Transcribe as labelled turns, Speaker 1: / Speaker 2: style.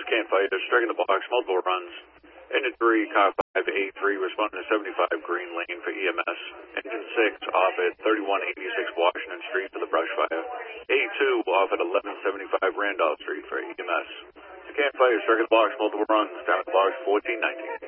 Speaker 1: Camp Fire, striking the box, multiple runs. Engine 3, car 5A3, responding to 75 Green Lane for EMS. Engine 6, off at 3186 Washington Street for the brush fire. A2, off at 1175 Randolph Street for EMS. Camp Fire, striking the box, multiple runs, down at the box, 1419.